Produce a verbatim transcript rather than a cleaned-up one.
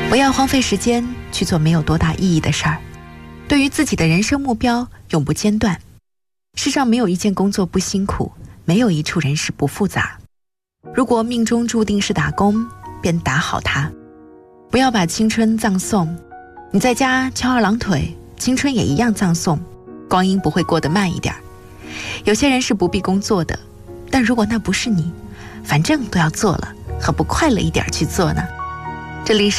不要荒废时间去做没有多大意义的事儿。对于自己的人生目标，永不间断。世上没有一件工作不辛苦，没有一处人事不复杂。如果命中注定是打工，便打好它。不要把青春葬送，你在家翘二郎腿，青春也一样葬送，光阴不会过得慢一点。有些人是不必工作的，但如果那不是你，反正都要做了，何不快乐一点去做呢？这里是